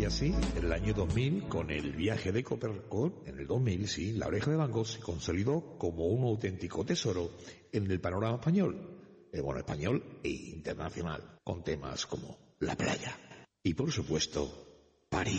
así, en el año 2000, con el viaje de Coppercore, en el 2000, sí, La Oreja de Van Gogh se consolidó como un auténtico tesoro en el panorama español, español e internacional, con temas como la playa y, por supuesto, París.